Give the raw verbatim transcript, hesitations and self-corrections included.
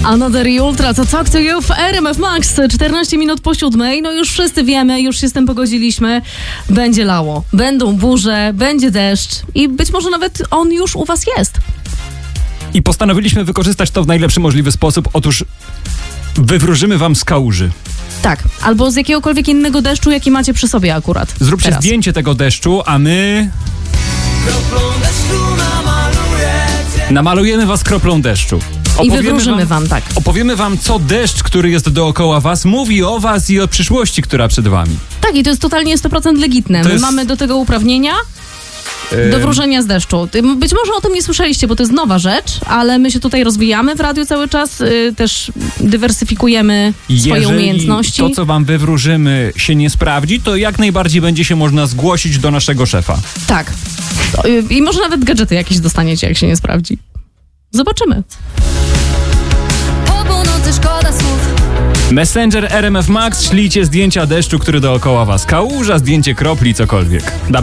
Another i Ultra to Talk to You w R M F Max. czternaście minut po siódmej. No już wszyscy wiemy, już się z tym pogodziliśmy. Będzie lało, będą burze, będzie deszcz i być może nawet on już u was jest. I postanowiliśmy wykorzystać to w najlepszy możliwy sposób. Otóż wywróżymy wam z kałuży. Tak, albo z jakiegokolwiek innego deszczu, jaki macie przy sobie akurat. Zróbcie teraz. zdjęcie tego deszczu, a my namalujemy was kroplą deszczu. I wywróżymy wam, wam, tak. Opowiemy wam, co deszcz, który jest dookoła was, mówi o was i o przyszłości, która przed wami. Tak, i to jest totalnie sto procent legitne. To My jest... mamy do tego uprawnienia do wróżenia z deszczu. Być może o tym nie słyszeliście, bo to jest nowa rzecz, ale my się tutaj rozwijamy w radiu cały czas, też dywersyfikujemy swoje Jeżeli umiejętności. to, co wam wywróżymy, się nie sprawdzi, to jak najbardziej będzie się można zgłosić do naszego szefa. Tak. I może nawet gadżety jakieś dostaniecie, jak się nie sprawdzi. Zobaczymy. Po północy szkoda słów. Messenger R M F Max, ślijcie zdjęcia deszczu, który dookoła was. Kałuża, zdjęcie kropli, cokolwiek. Damy